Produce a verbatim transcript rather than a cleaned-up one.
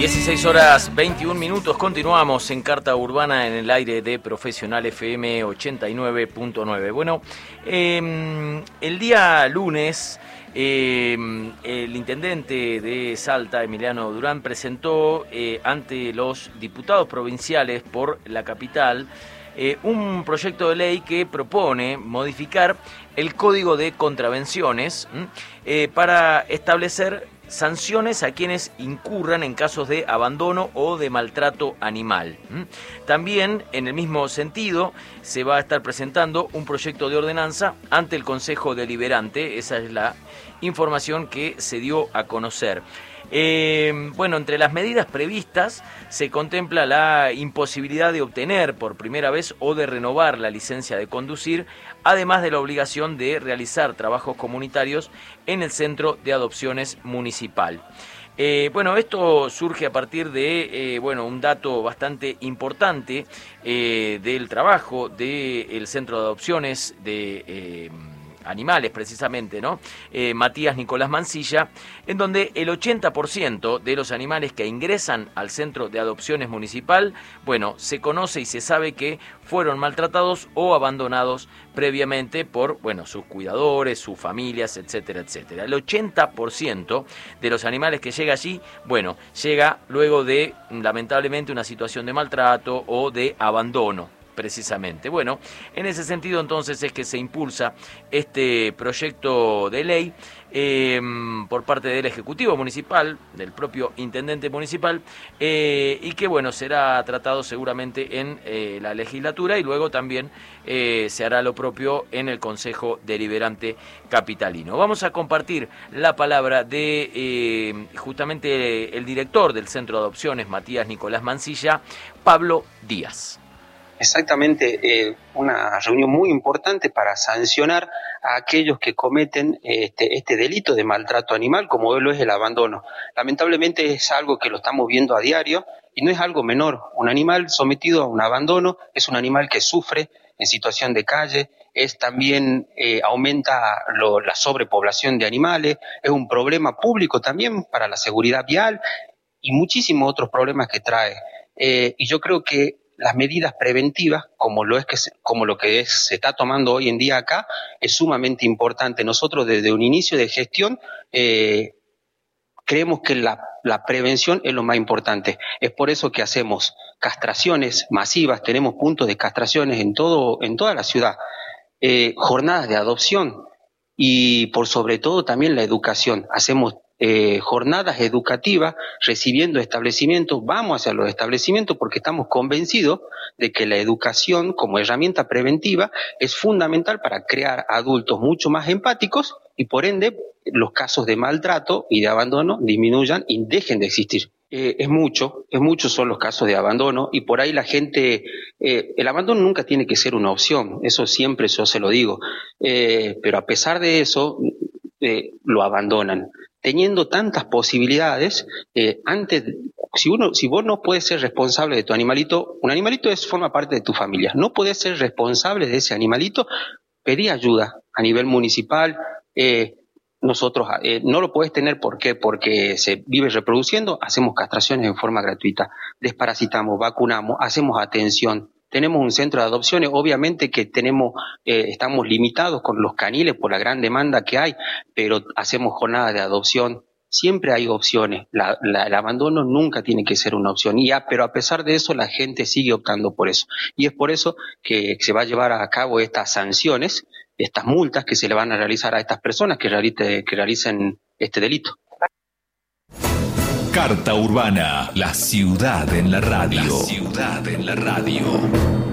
dieciséis horas veintiún minutos, continuamos en Carta Urbana en el aire de Profesional F M ochenta y nueve punto nueve. Bueno, eh, el día lunes eh, el intendente de Salta, Emiliano Durán, presentó eh, ante los diputados provinciales por la capital eh, un proyecto de ley que propone modificar el Código de Contravenciones eh, para establecer sanciones a quienes incurran en casos de abandono o de maltrato animal. También, en el mismo sentido, se va a estar presentando un proyecto de ordenanza ante el Consejo Deliberante. Esa es la información que se dio a conocer. Eh, bueno, entre las medidas previstas se contempla la imposibilidad de obtener por primera vez o de renovar la licencia de conducir, además de la obligación de realizar trabajos comunitarios en el centro de adopciones municipal. Eh, bueno, esto surge a partir de eh, bueno, un dato bastante importante eh, del trabajo del centro de adopciones de Eh, animales, precisamente, ¿no? Eh, Matías Nicolás Mancilla, en donde el ochenta por ciento de los animales que ingresan al centro de adopciones municipal, bueno, se conoce y se sabe que fueron maltratados o abandonados previamente por, bueno, sus cuidadores, sus familias, etcétera, etcétera. El ochenta por ciento de los animales que llega allí, bueno, llega luego de, lamentablemente, una situación de maltrato o de abandono, precisamente. Bueno, en ese sentido entonces es que se impulsa este proyecto de ley eh, por parte del Ejecutivo Municipal, del propio Intendente Municipal, eh, y que bueno, será tratado seguramente en eh, la legislatura y luego también eh, se hará lo propio en el Consejo Deliberante Capitalino. Vamos a compartir la palabra de eh, justamente el director del Centro de Adopciones, Matías Nicolás Mancilla, Pablo Díaz. Exactamente, eh, una reunión muy importante para sancionar a aquellos que cometen este, este delito de maltrato animal, como lo es el abandono. Lamentablemente es algo que lo estamos viendo a diario y no es algo menor. Un animal sometido a un abandono es un animal que sufre en situación de calle, es también eh, aumenta lo, la sobrepoblación de animales, es un problema público también para la seguridad vial y muchísimos otros problemas que trae. Eh, y yo creo que las medidas preventivas, como lo es que se, como lo que es, se está tomando hoy en día acá, es sumamente importante. Nosotros desde un inicio de gestión eh, creemos que la, la prevención es lo más importante. Es por eso que hacemos castraciones masivas, tenemos puntos de castraciones en todo, en toda la ciudad, eh, jornadas de adopción y por sobre todo también la educación. Hacemos Eh, jornadas educativas, recibiendo establecimientos, vamos hacia los establecimientos porque estamos convencidos de que la educación como herramienta preventiva es fundamental para crear adultos mucho más empáticos y por ende los casos de maltrato y de abandono disminuyan y dejen de existir. Eh, es mucho, es mucho son los casos de abandono y por ahí la gente, eh, el abandono nunca tiene que ser una opción, eso siempre yo se lo digo, eh, pero a pesar de eso eh, lo abandonan. Teniendo tantas posibilidades, eh, antes, si uno, si vos no puedes ser responsable de tu animalito, un animalito es, forma parte de tu familia, no podés ser responsable de ese animalito, pedí ayuda a nivel municipal, eh, nosotros eh, no lo podés tener, ¿por qué? Porque se vive reproduciendo, hacemos castraciones en forma gratuita, desparasitamos, vacunamos, hacemos atención. Tenemos un centro de adopciones, obviamente que tenemos, eh, estamos limitados con los caniles por la gran demanda que hay, pero hacemos jornadas de adopción, siempre hay opciones, la, la, el abandono nunca tiene que ser una opción, y a, pero a pesar de eso la gente sigue optando por eso, y es por eso que se va a llevar a cabo estas sanciones, estas multas que se le van a realizar a estas personas que, realite, que realicen este delito. Carta Urbana, la ciudad en la radio. La ciudad en la radio.